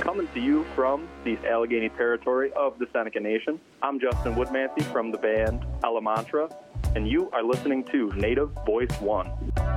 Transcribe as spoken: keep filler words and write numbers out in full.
coming to you from the Allegheny territory of the Seneca Nation. I'm Justin Woodmansey from the band Elemantra, and you are listening to Native Voice One.